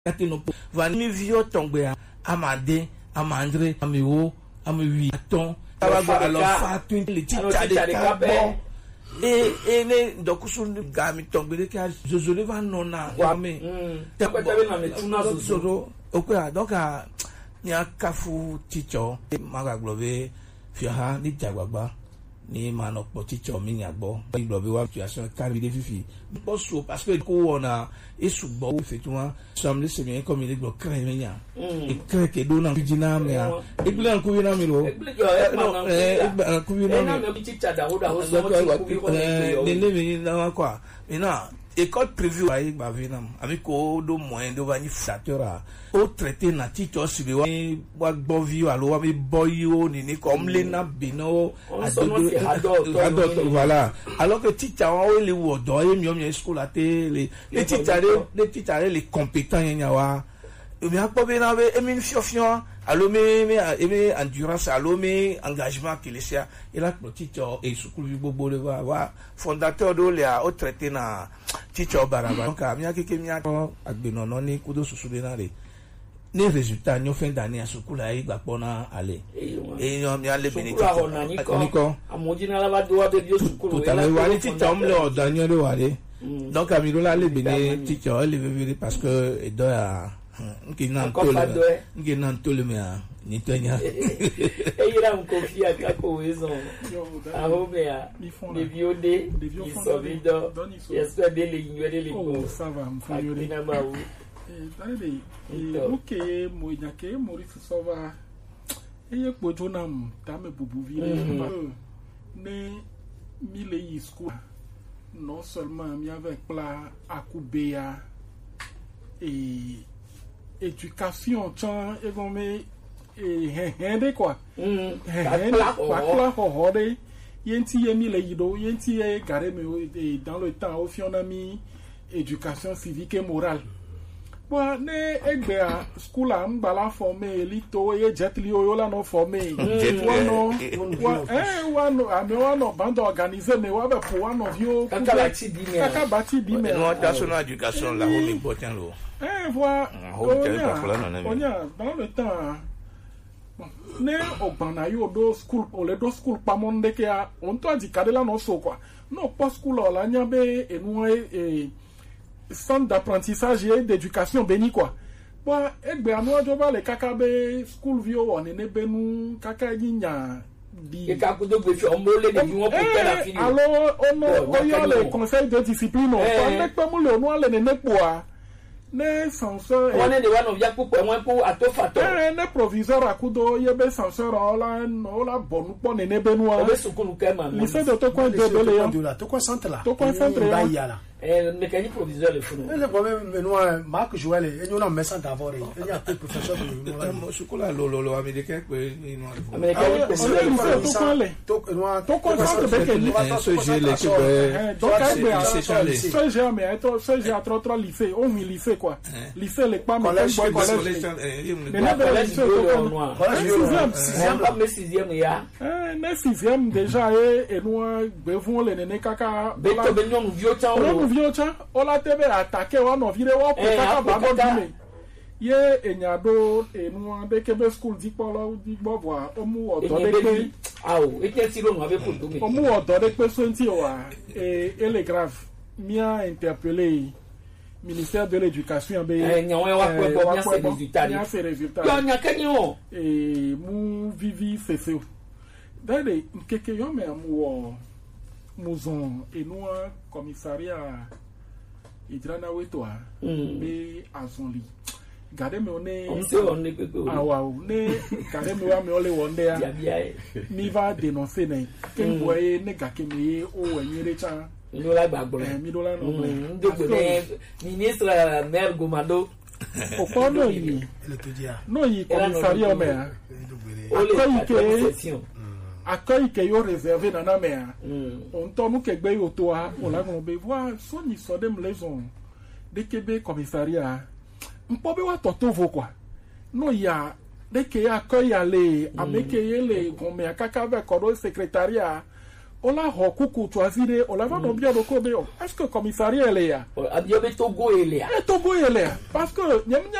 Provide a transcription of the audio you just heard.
Katino va mi vio tomber amade amandre amiwo amiwi ton tabago alors fa twin le tita de cabo et ne dokusu gami tomber que Josué va nona wame okwa donc nya kafu ticho maga globe fiha ni jagba ni manokpo ticho mi nyagbo globe wa situation carré de fifi bosso parce que ko wona esugbo effectivement samle semi comme il glo crée menya et crée que dona kujina me e blan ku wina mi ro ku wina mi ticha da hoda ho so ni mi na kwa ina école prévue ay ba vinam avec ko do moyen do vani fatora o traité na ticho sibe wa gbo vi alo wa mi boyo ni comme les na bino ado voilà alors que ticha wa le wodo e mi school até les ticha les compétents nya wa mi akpo be na be emi fiofio alo me endurance alo me engagement qu'il sia il a le ticho et school vi bobo le wa fondateur do le a o traité na ticho baraba donc mi akeke mi ato agbenono ni kudo susude na re ni résultat ni fin d'année à school ai gba pona ale e yo mi ale beniti niko amojina la ba do wa be bio school tout à l'heure wali ticho mle o daniel wale donc amiro la le bene ticho le vivre parce que e do a ngi nan tole me a ni tonya e ira mkofia kako wezo ahomea les biodé ils sont vides j'espère bien les ignorer les oh ça va mfanyore na baou ok moyake Maurice Sova eye pojo nam tame bubu vile ne mile yi school non seulement mi avec pla akubea et éducation chan egome hende quoi kwa hode yenti yemi le yido yenti gare me dans le temps au fionami éducation civique et morale bon ne egbe a school am bala formé lito e jetli o la no formé wano bando organiser me wa be pour wano vio kaka bati bi me no national education la ho mi botin lo voilà onya dans le temps ne ogbana yo do school o le do school pa monde ke a on to di kadela no so quoi no pas school la nya be enu centre d'apprentissage et d'éducation béni quoi bon egbe anu ajoba le kaka be school vio on ne benu kaka nya di ka ko do be fi on mo le ni won pour faire la fini alors on y a le conseil de discipline on ne peut mo le no ale ne po a ne censeur on est de one of ya pour pour atofato ne proviseur akudo yebe censeur ola bonu po ne benu a be sukulu kema lycée de to ko de la to ko centre là to ko centre là mécanique proviseur le funu le problème Benoît Marc Joël et nous on met ça d'abord il y a peu professeur de sukula lo américain ko américain to ko centre be ce j'ai l'équipe donc ce j'ai mais ce j'ai trop lycée on mi lycée quoi lycée les pas collège sixième ya ne sixième déjà et nous bevons les néné kaka beto benyon vieux viocha ola tebe attaquer wa no vire wa ko kaka ba go dime ye enyado enu de kebe school di polo di bobo omu odo de pe awo ete no ave ko domi omu odo de pe senti wa ele grave mia interpellé ministère de l'éducation be nyawe wa ko bien ces résultats yo nya kenyo et mu vivi fefeu dade nkeke yo me amu Mouzon et nous commissariat Idrana Wetoa mais azonli gade me on est gade me ole wonde mi va dénoncer ne ken boye ne gakeme o wenyere cha mi do la gbagbo mi do la no ministre maire Gomado o kono yi no yi commissariat me accueil que yo réservé dans la mer on tombe que gbe yo to a on la go be voir so ni so dem leson de Québec commissariat mpo be wa toto vo quoi no ya de que accueil aller ameke yele gome akaka be ko secrétariat on l'a recoupé choisir on l'a pas non bien est-ce que commissariat est là Abiobe Togo est là Togo est là parce que